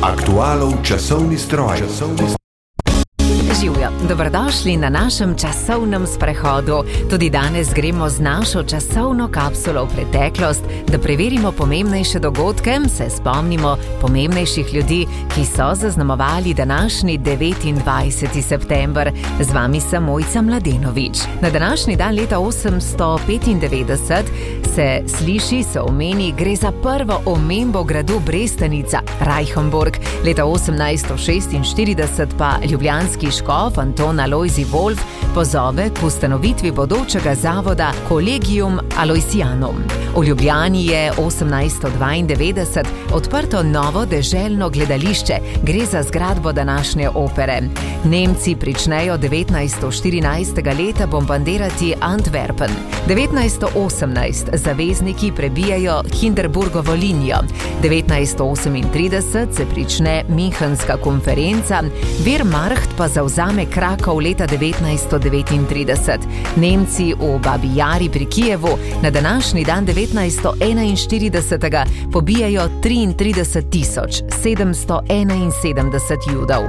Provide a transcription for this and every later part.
Aktualov časovni stroj. Živjo, dobrodošli na našem časovnem sprehodu. Tudi danes gremo z našo časovno kapsulo v preteklost, da preverimo pomembnejše dogodke, se spomnimo pomembnejših ljudi, ki so zaznamovali današnji 29. september. Z vami sem Mojca Mladenovič. Na današnji dan leta 895 se sliši, se omeni, gre za prvo omembo gradu Brestanica, Reichenburg. Leta 1846 pa ljubljanski škof Anton Alojzij Wolf pozove k ustanovitvi bodočega zavoda Collegium Aloysianum. V Ljubljani je 1892 odprto novo deželno gledališče, gre za zgradbo današnje opere. Nemci pričnejo 1914. leta bombardirati Antwerpen. 1918 zavezniki prebijajo Hindenburgovo linijo. 1938 se prične Münchenska konferenca, Wehrmacht pa zavzame Krakov leta 1939. Nemci v Babi Jari pri Kijevu na današnji dan 1941 pobijajo 33.771 Judov.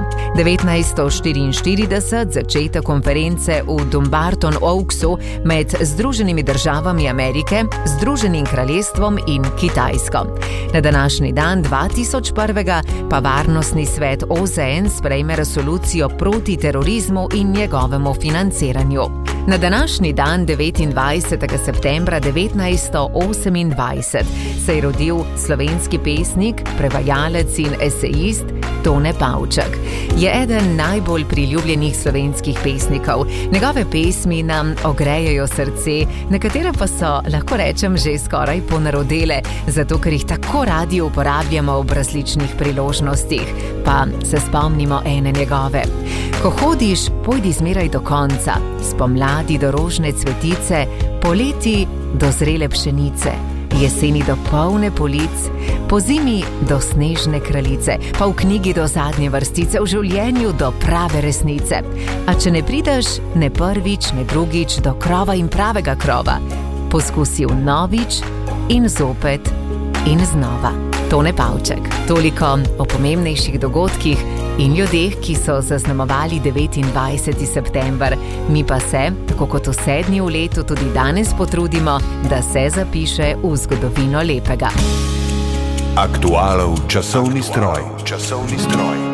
1944 začetek konference v Dumbarton Oaksu med Združenimi državami Amerike, Združenim kraljestvom in Kitajsko. Na današnji dan 2001 pa Varnostni svet OZN sprejme resolucijo proti terorizmu in njegovemu financiranju. Na današnji dan 29. septembra 1928 se je rodil slovenski pesnik, prevajalec in esejist Tone Pavček. Je eden najbolj priljubljenih slovenskih pesnikov. Njegove pesmi nam ogrejejo srce, nekatere pa so, lahko rečem, že skoraj ponarodele, zato ker jih tako radi uporabljamo ob različnih priložnostih. Pa se spomnimo ene njegove. Ko hodiš, pojdi zmeraj do konca, spomladi do rožne cvetice, poleti do zrele pšenice, jeseni do polne polic, pozimi do snežne kraljice, pa v knjigi do zadnje vrstice, v življenju do prave resnice. A če ne prideš ne prvič, ne drugič do krova in pravega krova, poskusi vnovič in zopet in znova. Tone Pavček. Toliko o pomembnejših dogodkih in ljudeh, ki so zaznamovali 29. september. Mi pa se, tako kot vse dni v letu, tudi danes potrudimo, da se zapiše v zgodovino lepega. Aktualov časovni stroj.